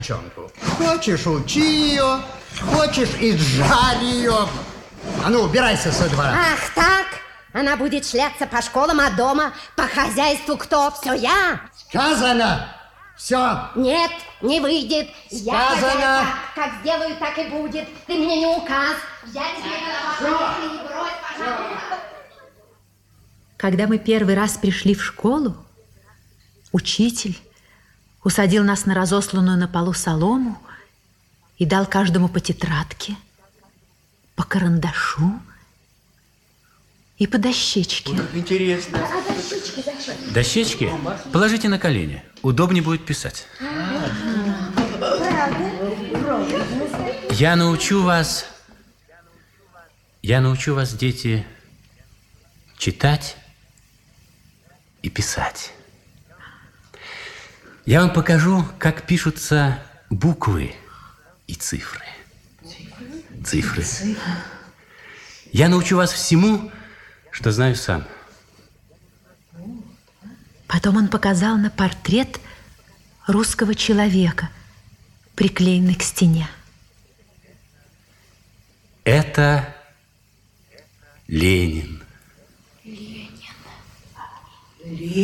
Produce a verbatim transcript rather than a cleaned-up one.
девчонку. Хочешь, учи ее, хочешь, изжарь ее. А ну, убирайся со двора. Ах так? Она будет шляться по школам, а дома по хозяйству кто? Все я? Сказано! Все! Нет, не выйдет. Я Сказано! хозяйка. Как сделаю, так и будет. Ты мне не указ. Взять себе голову и брось, пожалуйста. Когда мы первый раз пришли в школу, учитель усадил нас на разосланную на полу солому и дал каждому по тетрадке, по карандашу и по дощечке. Интересно. А дощечки зачем? Дощечки положите на колени. Удобнее будет писать. Я научу вас, я научу вас, дети, читать и писать. Я вам покажу, как пишутся буквы и цифры. Цифры. Я научу вас всему, что знаю сам. Потом он показал на портрет русского человека, приклеенный к стене. Это Ленин.